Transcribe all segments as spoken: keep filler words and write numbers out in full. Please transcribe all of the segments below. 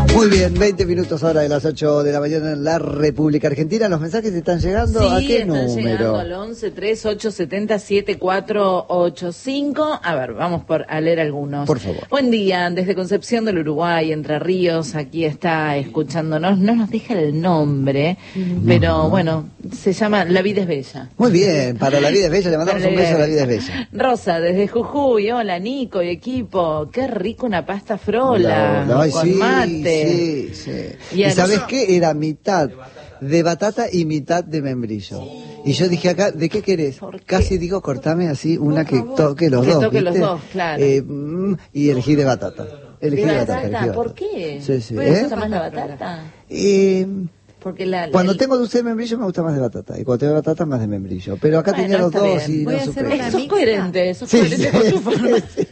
Muy bien, veinte minutos ahora de las ocho de la mañana en la República Argentina. ¿Los mensajes están llegando? Sí, ¿A qué están número? llegando al once, tres, ocho, setenta, siete, cuatro, ocho, cinco. A ver, vamos por a leer algunos. Por favor. Buen día, desde Concepción del Uruguay, Entre Ríos, aquí está escuchándonos. No nos deja el nombre, mm. pero bueno, se llama La Vida es Bella. Muy bien, para La Vida es Bella, le mandamos un beso a La Vida es Bella. Rosa, desde Jujuy, hola Nico y equipo, qué rico una pasta frola, no, no, con sí, mate. Sí, sí. ¿Y, ¿Y sabes qué? Era mitad de batata y mitad de membrillo. Y yo dije acá, ¿de qué querés? Qué? Casi digo, cortame así una que toque los que dos, toque ¿viste? los dos, claro. Eh, y elegí de batata. Elegí de, de batata. batata. Elegí ¿Por batata. qué? Sí, sí. ¿Puede ¿Eh? gusta más la batata? Eh... Porque la, la, cuando el... tengo dulce de membrillo me gusta más de batata, y cuando tengo batata más de membrillo, pero acá bueno, tenía los dos bien. y Voy no a supe. Eso es coherente, eso es sí, coherente sí, con sí, su forma. Sí,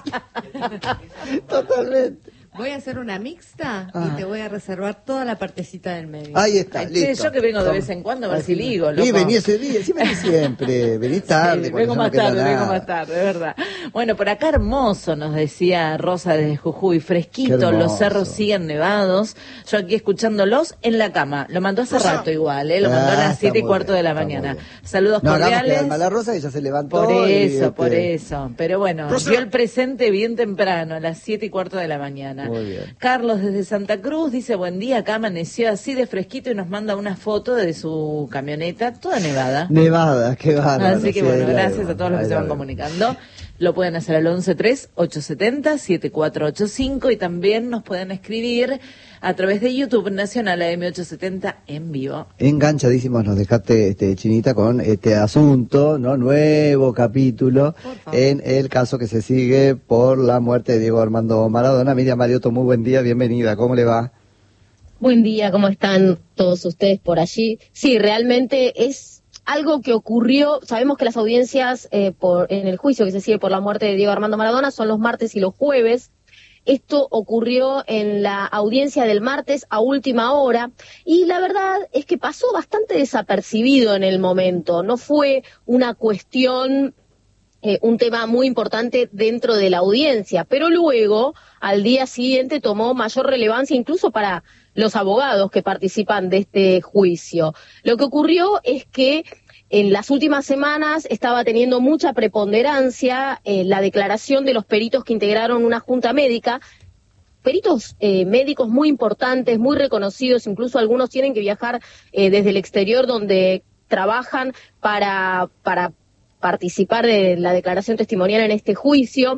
sí. Totalmente. Voy a hacer una mixta ah. y te voy a reservar toda la partecita del medio. Ahí está, Ay, listo. Sí, yo que vengo de vez en cuando, a ver si ligo, loco. Sí, vení ese día, sí vení siempre, vení tarde. Sí, vengo más tarde, nada. vengo más tarde, de verdad. Bueno, por acá hermoso, nos decía Rosa desde Jujuy, fresquito, los cerros siguen nevados. Yo aquí escuchándolos en la cama. Lo mandó hace rato igual, ¿eh? Lo mandó ah, a las siete y cuarto bien, de la mañana. Saludos no, cordiales. No, la Rosa ella se levantó. Por eso, y, por este... eso. Pero bueno, Rosa. Dio el presente bien temprano, a las siete y cuarto de la mañana. Muy bien. Carlos desde Santa Cruz dice, buen día, acá amaneció así de fresquito y nos manda una foto de su camioneta, toda nevada. Nevada, qué bárbaro. Así que sí, bueno, gracias largo, a todos los que se van largo. comunicando. Lo pueden hacer al once, tres, ocho, setenta, siete cuatro ocho cinco y también nos pueden escribir a través de YouTube Nacional A M ochocientos setenta en vivo. Enganchadísimos nos dejaste, este, Chinita, con este asunto, ¿no? Nuevo capítulo en el caso que se sigue por la muerte de Diego Armando Maradona. Miriam Mariotto, muy buen día, bienvenida, ¿cómo le va? Buen día, ¿cómo están todos ustedes por allí? Sí, realmente es algo que ocurrió. Sabemos que las audiencias eh, por, en el juicio que se sigue por la muerte de Diego Armando Maradona son los martes y los jueves. Esto ocurrió en la audiencia del martes a última hora y la verdad es que pasó bastante desapercibido en el momento. No fue una cuestión, eh, un tema muy importante dentro de la audiencia, pero luego, al día siguiente, tomó mayor relevancia incluso para los abogados que participan de este juicio. Lo que ocurrió es que en las últimas semanas estaba teniendo mucha preponderancia eh, la declaración de los peritos que integraron una junta médica, peritos eh, médicos muy importantes, muy reconocidos, incluso algunos tienen que viajar eh, desde el exterior donde trabajan para, para participar de la declaración testimonial en este juicio.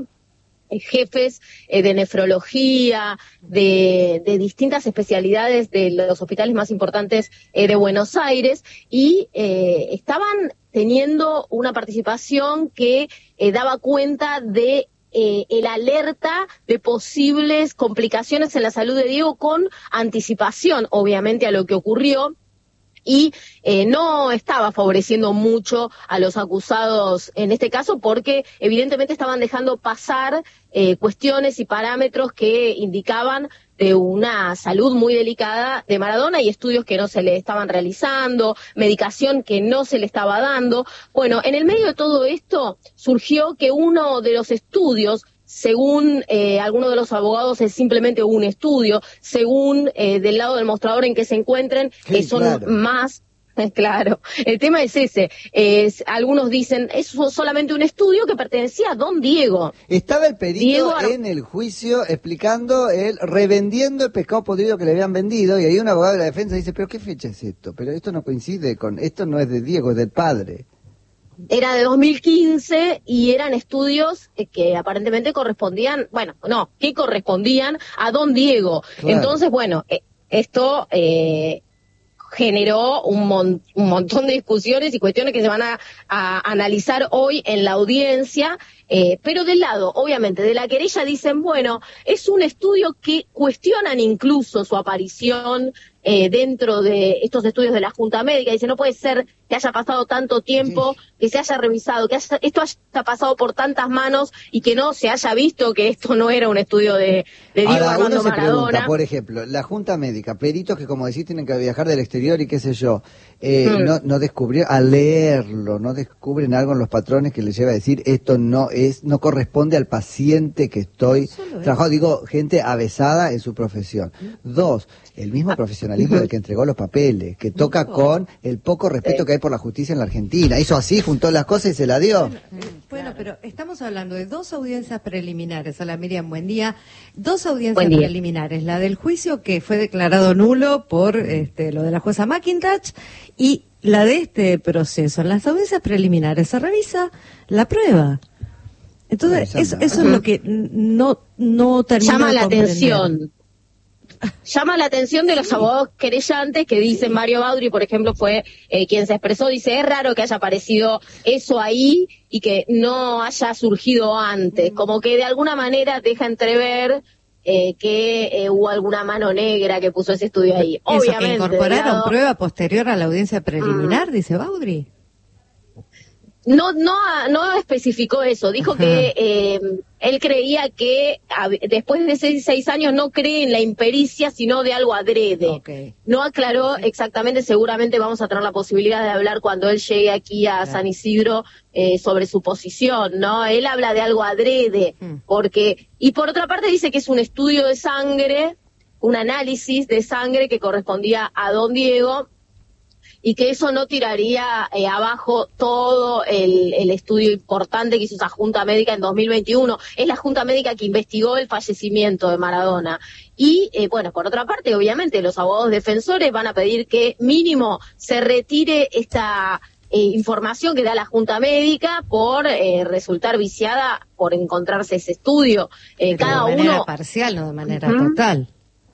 Jefes eh, de nefrología, de, de distintas especialidades de los hospitales más importantes eh, de Buenos Aires y eh, estaban teniendo una participación que eh, daba cuenta de eh, el alerta de posibles complicaciones en la salud de Diego con anticipación, obviamente, a lo que ocurrió. Y eh, no estaba favoreciendo mucho a los acusados en este caso porque evidentemente estaban dejando pasar eh, cuestiones y parámetros que indicaban de una salud muy delicada de Maradona y estudios que no se le estaban realizando, medicación que no se le estaba dando. Bueno, en el medio de todo esto surgió que uno de los estudios, según eh, algunos de los abogados, es simplemente un estudio, según eh, del lado del mostrador en que se encuentren, sí, eh, son claro. más... Claro, el tema es ese. Es, algunos dicen, es solamente un estudio que pertenecía a don Diego. Estaba el perito Diego Ar... en el juicio explicando, él revendiendo el pescado podrido que le habían vendido, y ahí un abogado de la defensa dice, pero ¿qué fecha es esto? Pero esto no coincide con, esto no es de Diego, es del padre. Era de dos mil quince y eran estudios que aparentemente correspondían, bueno, no, que correspondían a don Diego. Claro. Entonces, bueno, esto... Eh, generó un, mon, un montón de discusiones y cuestiones que se van a, a analizar hoy en la audiencia, eh, pero del lado, obviamente, de la querella dicen, bueno, es un estudio que cuestionan incluso su aparición eh, dentro de estos estudios de la Junta Médica. Dice, no puede ser que haya pasado tanto tiempo, sí. que se haya revisado, que haya, esto haya pasado por tantas manos y que no se haya visto que esto no era un estudio de, de Diego Ahora, Armando uno se Maradona. Pregunta, por ejemplo, la Junta Médica, peritos que como decís tienen que viajar del exterior y qué sé yo, eh, hmm. no, no descubrieron, al leerlo, no descubren algo en los patrones que les lleva a decir esto no es, no corresponde al paciente que estoy trabajando. Digo, gente avesada en su profesión. Dos, el mismo profesionalismo del que entregó los papeles, que toca con el poco respeto que hay por la justicia en la Argentina. Hizo así, juntó las cosas y se la dio. Bueno, eh, bueno pero estamos hablando de dos audiencias preliminares. Hola Miriam, buen día. Dos audiencias preliminares. La del juicio que fue declarado nulo por este, lo de la jueza McIntosh y la de este proceso. En las audiencias preliminares se revisa la prueba. Entonces, eso, eso es lo que no, no termina Llama de la comprender. atención. Llama la atención de los sí. abogados querellantes que dicen, sí. Mario Baudry, por ejemplo, fue eh, quien se expresó, dice, es raro que haya aparecido eso ahí y que no haya surgido antes, como que de alguna manera deja entrever eh, que eh, hubo alguna mano negra que puso ese estudio ahí. Eso, Obviamente. Que incorporaron lado... prueba posterior a la audiencia preliminar, mm. dice Baudry. No, no, no especificó eso. Dijo Ajá. que eh, él creía que a, después de seis, seis años no cree en la impericia, sino de algo adrede. Okay. No aclaró sí. exactamente. Seguramente vamos a tener la posibilidad de hablar cuando él llegue aquí a claro. San Isidro eh, sobre su posición, ¿no? Él habla de algo adrede, mm. porque y por otra parte dice que es un estudio de sangre, un análisis de sangre que correspondía a don Diego. Y que eso no tiraría eh, abajo todo el, el estudio importante que hizo esa Junta Médica en dos mil veintiuno. Es la Junta Médica que investigó el fallecimiento de Maradona. Y, eh, bueno, por otra parte, obviamente, los abogados defensores van a pedir que mínimo se retire esta eh, información que da la Junta Médica por eh, resultar viciada por encontrarse ese estudio. Eh, cada de manera uno parcial, no de manera uh-huh. total.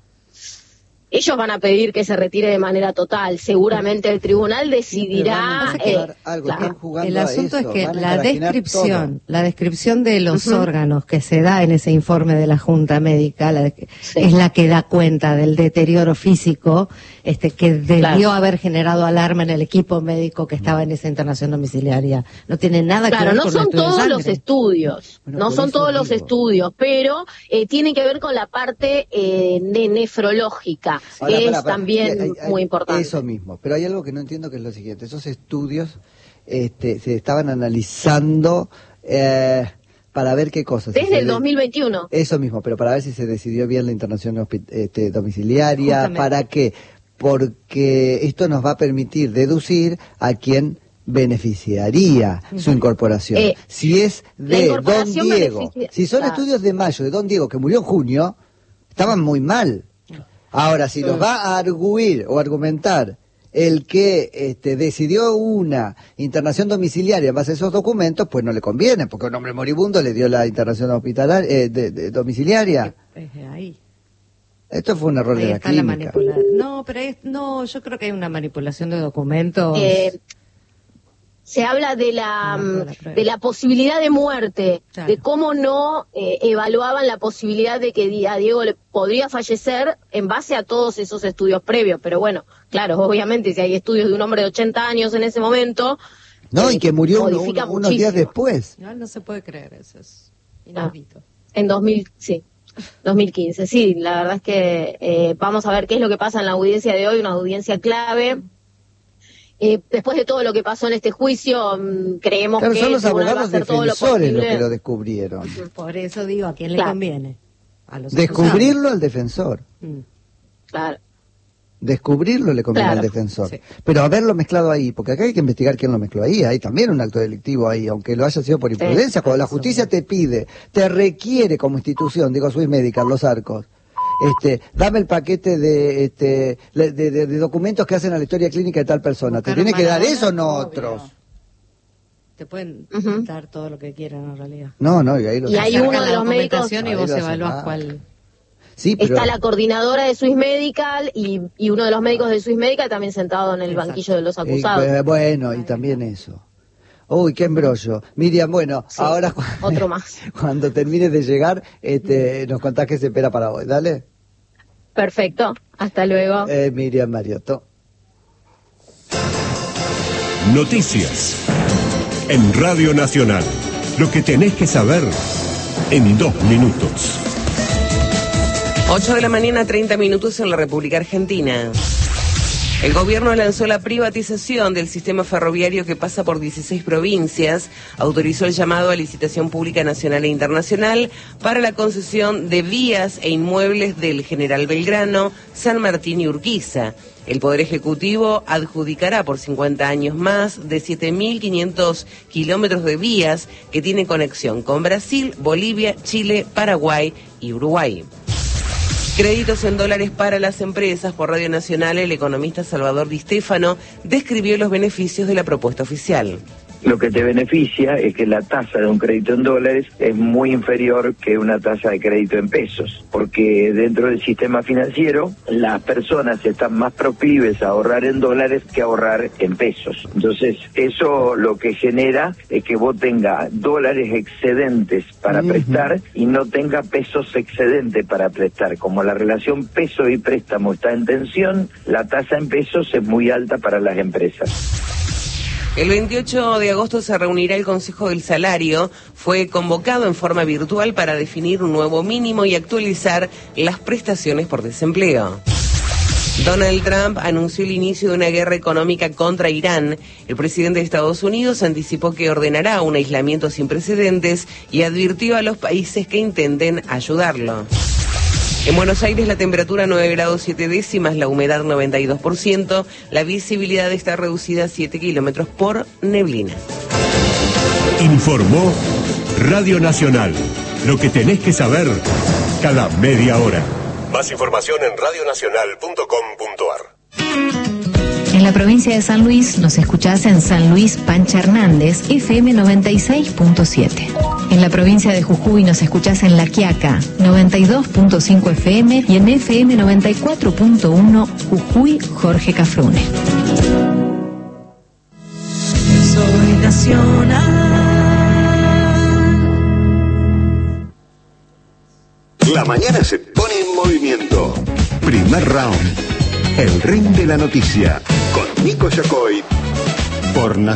Ellos van a pedir que se retire de manera total. Seguramente el tribunal decidirá. Sí, eh, algo, claro. El asunto es que la descripción, todo. la descripción de los uh-huh. órganos que se da en ese informe de la Junta Médica, la de, sí. es la que da cuenta del deterioro físico, este, que debió claro. haber generado alarma en el equipo médico que estaba en esa internación domiciliaria. No tiene nada claro, que ver no con son todos de los estudios, bueno, no son todos digo. los estudios, pero eh, tienen que ver con la parte eh, de nefrológica. Ahora, que para, es para, también hay, hay, muy importante. Eso mismo, pero hay algo que no entiendo que es lo siguiente, esos estudios este, se estaban analizando eh, para ver qué cosas. Desde si el dos mil veintiuno. Eso mismo, pero para ver si se decidió bien la internación este, domiciliaria, Justamente. ¿para qué? Porque esto nos va a permitir deducir a quién beneficiaría su incorporación. Eh, si es de Don Diego, beneficia... si son ah. estudios de mayo de Don Diego que murió en junio, estaban muy mal. Ahora, si nos va a arguir o argumentar el que este, decidió una internación domiciliaria en base a esos documentos, pues no le conviene, porque un hombre moribundo le dio la internación hospitalaria, eh, de, de, domiciliaria. Es ahí. Esto fue un error ahí de la clínica. La no, pero es, no, yo creo que hay una manipulación de documentos. Eh, se habla de la, no, la de la posibilidad de muerte, claro. de cómo no eh, evaluaban la posibilidad de que a Diego le podría fallecer en base a todos esos estudios previos. Pero bueno, claro, obviamente si hay estudios de un hombre de ochenta años en ese momento... No, eh, y que murió uno, uno, unos días después. No, no se puede creer, eso es inaudito. Ah, en dos mil, sí, dos mil quince, sí, la verdad es que eh, vamos a ver qué es lo que pasa en la audiencia de hoy, una audiencia clave. Eh, después de todo lo que pasó en este juicio, um, creemos claro, que son los abogados va a hacer todo lo defensores los que lo descubrieron. Por eso digo, ¿a quién claro. le conviene? A los Descubrirlo al defensor. Mm. Claro. Descubrirlo le conviene claro. al defensor. Sí. Pero haberlo mezclado ahí, porque acá hay que investigar quién lo mezcló ahí. Hay también un acto delictivo ahí, aunque lo haya sido por imprudencia. Sí. Cuando la justicia te pide, te requiere como institución, digo, Swiss Medical, los arcos, este, dame el paquete de, este, de, de, de documentos que hacen a la historia clínica de tal persona. ¿Te tiene que dar eso o no obvio. Otros? Te pueden uh-huh. dar todo lo que quieran en realidad. No, no, y ahí lo Y hay uno de los médicos y vos evaluás cuál. Sí, pero... Está la coordinadora de Swiss Medical y, y uno de los médicos de Swiss Medical también sentado en el Exacto. banquillo de los acusados. Y, bueno, y también eso. Uy, qué embrollo. Miriam, bueno, sí, ahora cu- otro más. cuando termines de llegar, este, nos contás qué se espera para hoy. Dale. Perfecto, hasta luego. Eh, Miriam Mariotto. Noticias en Radio Nacional. Lo que tenés que saber en dos minutos. ocho de la mañana, treinta minutos en la República Argentina. El gobierno lanzó la privatización del sistema ferroviario que pasa por dieciséis provincias, autorizó el llamado a licitación pública nacional e internacional para la concesión de vías e inmuebles del General Belgrano, San Martín y Urquiza. El Poder Ejecutivo adjudicará por cincuenta años más de siete mil quinientos kilómetros de vías que tienen conexión con Brasil, Bolivia, Chile, Paraguay y Uruguay. Créditos en dólares para las empresas. Por Radio Nacional, el economista Salvador Di Stéfano describió los beneficios de la propuesta oficial. Lo que te beneficia es que la tasa de un crédito en dólares es muy inferior que una tasa de crédito en pesos, porque dentro del sistema financiero las personas están más proclives a ahorrar en dólares que a ahorrar en pesos. Entonces eso lo que genera es que vos tengas dólares excedentes para uh-huh. prestar y no tenga pesos excedentes para prestar. Como la relación peso y préstamo está en tensión, la tasa en pesos es muy alta para las empresas. El veintiocho de agosto se reunirá el Consejo del Salario. Fue convocado en forma virtual para definir un nuevo mínimo y actualizar las prestaciones por desempleo. Donald Trump anunció el inicio de una guerra económica contra Irán. El presidente de Estados Unidos anticipó que ordenará un aislamiento sin precedentes y advirtió a los países que intenten ayudarlo. En Buenos Aires la temperatura nueve grados siete décimas, la humedad noventa y dos por ciento, la visibilidad está reducida a siete kilómetros por neblina. Informó Radio Nacional. Lo que tenés que saber cada media hora. Más información en radio nacional punto com punto a r. En la provincia de San Luis nos escuchás en San Luis Pancha Hernández, F M noventa y seis punto siete. En la provincia de Jujuy nos escuchás en La Quiaca, noventa y dos punto cinco F M y en F M noventa y cuatro punto uno Jujuy Jorge Cafrune. Soy nacional. La mañana se pone en movimiento. Primer round. El ring de la noticia. Con Nico Yacoy. Por Nacional.